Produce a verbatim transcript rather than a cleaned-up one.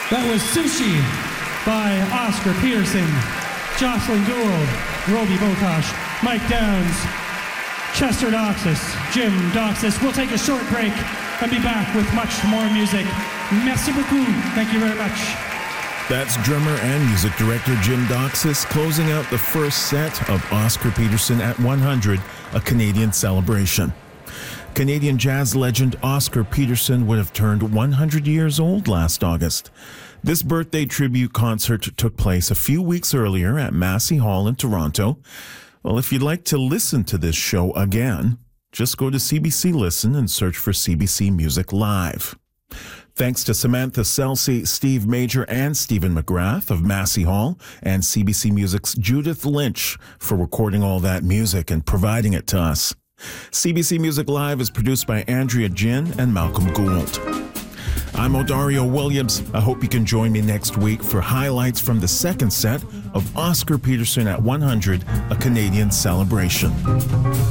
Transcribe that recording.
That was Sushi by Oscar Peterson, Jocelyn Gould, Roby Botosh, Mike Downs, Chester Doxis, Jim Doxis. We'll take a short break and be back with much more music. Merci beaucoup. Thank you very much. That's drummer and music director Jim Doxis closing out the first set of Oscar Peterson at one hundred, a Canadian celebration. Canadian jazz legend Oscar Peterson would have turned one hundred years old last August. This birthday tribute concert took place a few weeks earlier at Massey Hall in Toronto. Well, if you'd like to listen to this show again, just go to C B C Listen and search for C B C Music Live. Thanks to Samantha Selsey, Steve Major, and Stephen McGrath of Massey Hall, and C B C Music's Judith Lynch for recording all that music and providing it to us. C B C Music Live is produced by Andrea Jin and Malcolm Gould. I'm Odario Williams. I hope you can join me next week for highlights from the second set of Oscar Peterson at one hundred, a Canadian celebration.